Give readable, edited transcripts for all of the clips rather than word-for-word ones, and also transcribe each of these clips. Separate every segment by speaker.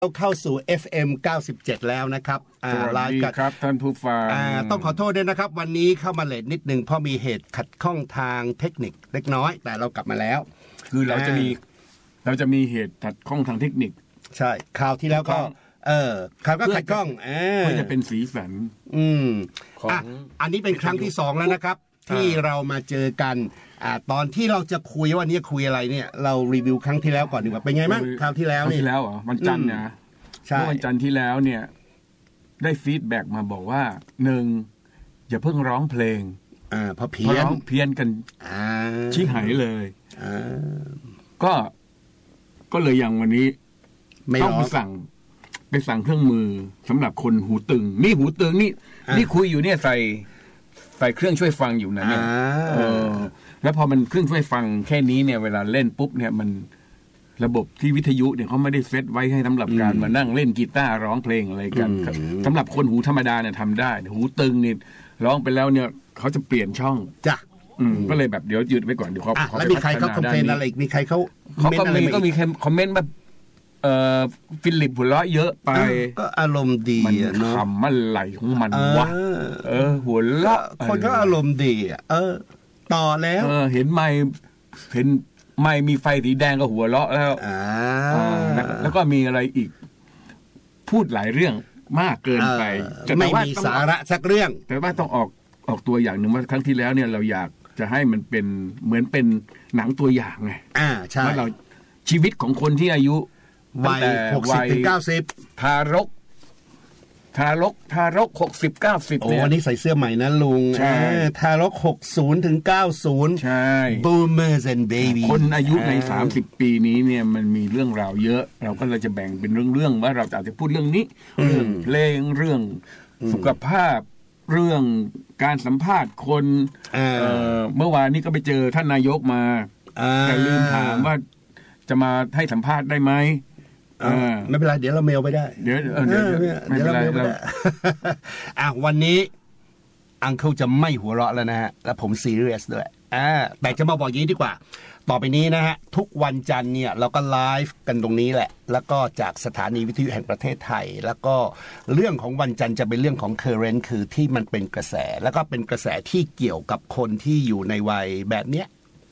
Speaker 1: เข้าสู่ FM 97แล้วนะครับ
Speaker 2: สวัสดีครับท่านผู้ฟัง
Speaker 1: ต้องขอโทษด้วยนะครับวันนี้เข้ามาเลทนิดนึงเพราะมีเหตุขัดข้องทางเทคนิคเล็กน้อยแต่เรากลับมาแล้ว
Speaker 2: คือเราจะมีเหตุขัดข้องทางเทคนิค
Speaker 1: ใช่คราวที่แล้วก็คราวก็ขัดข้อง
Speaker 2: เพื่อจะเป็นสีสัน
Speaker 1: อันนี้เป็นครั้งที่2แล้วนะครับที่เรามาเจอกันตอนที่เราจะคุยว่านี้คุยอะไรเนี่ยเรารีวิวครั้งที่แล้วก่อนดีกว่าเป็นไงบ้างคราวที่แล้ว
Speaker 2: นี่เหรอวันจันทร์นะเมื่อวันจันทร์ที่แล้วเนี่ยได้ฟีดแบ็กมาบอกว่า1อย่าเพิ่งร้องเพลง
Speaker 1: เพราะเ
Speaker 2: พี้ยนกันชี้หายเลยก็เลยอย่างวันนี้ต้องไปสั่งเครื่องมือสำหรับคนหูตึงนี่หูตึงนี่คุยอยู่เนี่ยใส่เครื่องช่วยฟังอยู่นะเนี่ยแล้วพอมันเครื่องช่วยฟังแค่นี้เนี่ยเวลาเล่นปุ๊บเนี่ยมันระบบที่วิทยุเนี่ยเขาไม่ได้เซตไว้ให้สำหรับการมานั่งเล่นกีตาร์ร้องเพลงอะไรกันสำหรับคนหูธรรมดาเนี่ยทำได้หูตึงเนี่ยร้องไปแล้วเนี่ยเขาจะเปลี่ยนช่อง
Speaker 1: จ้ะ
Speaker 2: ก็เลยแบบเดี๋ยวหยุดไว้ก่อนเดี๋ยวเขา
Speaker 1: แล้วมีใครเขาคอมเมนต์อะไรอีกมีใครเขา
Speaker 2: ก็มีคอมเมนต์แบบฟิลิปหัวเราะเยอะไป
Speaker 1: ก็อารมณ์ดี
Speaker 2: เนาะขำมันไหลของมันวะหัวเราะ
Speaker 1: คนก็อารมณ์ดีต่อแล้ว
Speaker 2: เห็นไม่มีไฟสีแดงก็หัวเราะแล้วแล้วก็มีอะไรอีกพูดหลายเรื่องมากเกินไป
Speaker 1: ไม่มีสาระสักเรื่อง
Speaker 2: แต่ว่าต้องออกตัวอย่างหนึ่งว่าครั้งที่แล้วเนี่ยเราอยากจะให้มันเป็นเหมือนเป็นหนังตัวอย่างไง
Speaker 1: ใช่
Speaker 2: ว่าเราชีวิตของคนที่อายุ
Speaker 1: วัย60 ถึง 90
Speaker 2: ทารก60-90
Speaker 1: เนี่ยวันนี้ใส่เสื้อใหม่นะลุงทารก60 ถึง 90
Speaker 2: ใช่
Speaker 1: Boomers and Babies
Speaker 2: คนอายุใน30ปีนี้เนี่ยมันมีเรื่องราวเยอะเราก็เลยจะแบ่งเป็นเรื่องว่าเราจะพูดเรื่องนี้เรื่องเพลงเรื่องสุขภาพเรื่องการสัมภาษณ์คนเมื่อวานนี้ก็ไปเจอท่านนายกมาแต่ลืมถามว่าจะมาให้สัมภาษณ์ได้ไหม
Speaker 1: ไม่เป็นไรเดี๋ยวเราเมลไปได้
Speaker 2: เดี๋ยว
Speaker 1: เราเมลไปได้วันนี้อังเคิลจะไม่หัวเราะแล้วนะฮะและผมซีเรียสด้วยแต่จะมาบอกอย่างนี้ดีกว่าต่อไปนี้นะฮะทุกวันจันทร์เนี่ยเราก็ไลฟ์กันตรงนี้แหละแล้วก็จากสถานีวิทยุแห่งประเทศไทยแล้วก็เรื่องของวันจันทร์จะเป็นเรื่องของ current คือที่มันเป็นกระแสแล้วก็เป็นกระแสที่เกี่ยวกับคนที่อยู่ในวัยแบบเนี้ย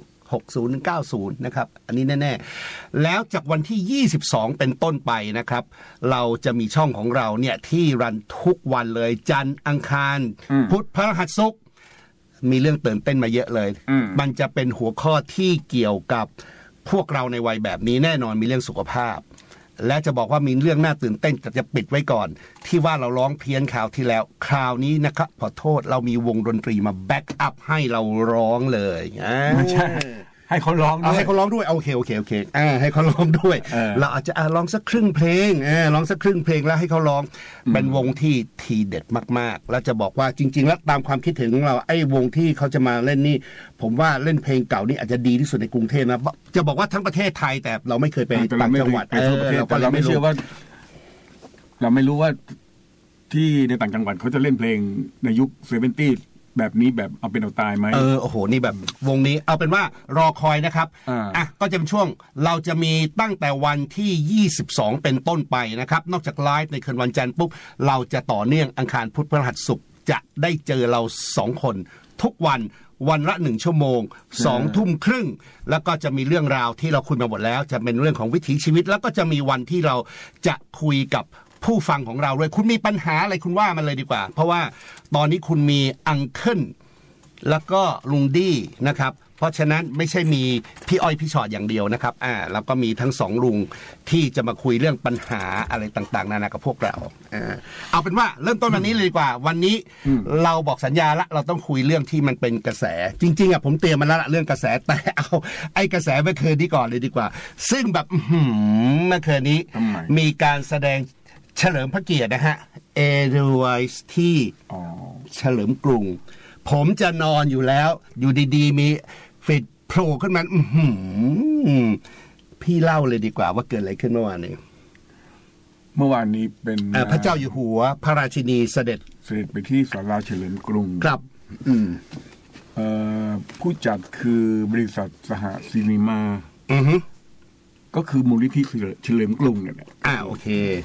Speaker 1: 60-90นะครับอันนี้แน่ๆแล้วจากวันที่22เป็นต้นไปนะครับเราจะมีช่องของเราเนี่ยที่รันทุกวันเลยจันทร์อังคารพุธพฤหัสศุกร์มีเรื่องตื่นเต้นมาเยอะเลยมันจะเป็นหัวข้อที่เกี่ยวกับพวกเราในวัยแบบนี้แน่นอนมีเรื่องสุขภาพและจะบอกว่ามีเรื่องน่าตื่นเต้นแต่จะปิดไว้ก่อนที่ว่าเราร้องเพี้ยนคราวที่แล้วคราวนี้นะครับขอโทษเรามีวงดนตรีมาแบ็กอัพให้เราร้องเลย
Speaker 2: ไม่ใช่ให้เขาร้องด้วย
Speaker 1: ให้เขาร้องด้วยโอเคให้เขาร้องด้วยเราอาจจะร้องสักครึ่งเพลงร้องสักครึ่งเพลงแล้วให้เขาร้องเป็นวงที่ทีเด็ดมากๆแล้วจะบอกว่าจริงๆแล้วตามความคิดเห็นของเราไอ้วงที่เขาจะมาเล่นนี่ผมว่าเล่นเพลงเก่านี่อาจจะดีที่สุดในกรุงเทพนะจะบอกว่าทั้งประเทศไทยแต่เราไม่เคยไปต่างจังหวัด
Speaker 2: เราไม่เชื่อว่าเราไม่รู้ว่าที่ในต่างจังหวัดเขาจะเล่นเพลงในยุค70แบบนี้แบบเอาเป็นเอาตายไหม
Speaker 1: โอ้โหนี่แบบวงนี้เอาเป็นว่ารอคอยนะครับก็จะเป็นช่วงเราจะมีตั้งแต่วันที่22เป็นต้นไปนะครับนอกจากไลฟ์ในคืนวันจันทร์ปุ๊บเราจะต่อเนื่องอังคารพุธพฤหัสศุกร์จะได้เจอเรา2คนทุกวันละ1ชั่วโมง2 ทุ่มครึ่งแล้วก็จะมีเรื่องราวที่เราคุยมาหมดแล้วจะเป็นเรื่องของวิถีชีวิตแล้วก็จะมีวันที่เราจะคุยกับผู้ฟังของเราด้วยคุณมีปัญหาอะไรคุณว่ามันเลยดีกว่าเพราะว่าตอนนี้คุณมีอังเคิลแล้วก็ลุงดี้นะครับเพราะฉะนั้นไม่ใช่มีพี่อ้อยพี่ชอดอย่างเดียวนะครับแล้วก็มีทั้ง2ลุงที่จะมาคุยเรื่องปัญหาอะไรต่างๆนานากับพวกเราเอาเป็นว่าเริ่มต้นวันนี้เลยดีกว่าวันนี้เราบอกสัญญาละเราต้องคุยเรื่องที่มันเป็นกระแสจริงๆผมเตรียมมาแล้วเรื่องกระแสแต่เอาไอ้กระแสเมื่อคืนนี้ก่อนเลยดีกว่าซึ่งแบบเมื่อคืนนี้มีการแสดงเฉลิมพระเกียรตินะฮะเอเดอร์ไวส์ที่เฉลิมกรุงผมจะนอนอยู่แล้วอยู่ดีๆมีฟิดโผล่ขึ้นมาพี่เล่าเลยดีกว่าว่าเกิดอะไรขึ้นเมื่อวาน
Speaker 2: นี้เป็น
Speaker 1: พระเจ้าอยู่หัวพระราชินีเสด็จ
Speaker 2: ไปที่ศาลาเฉลิมกรุง
Speaker 1: ครับ
Speaker 2: ผู้จัดคือบริษัทสหซีนีมา
Speaker 1: ก็
Speaker 2: คือมูลนิธิเฉลิมกรุงเนี่ย
Speaker 1: โอเค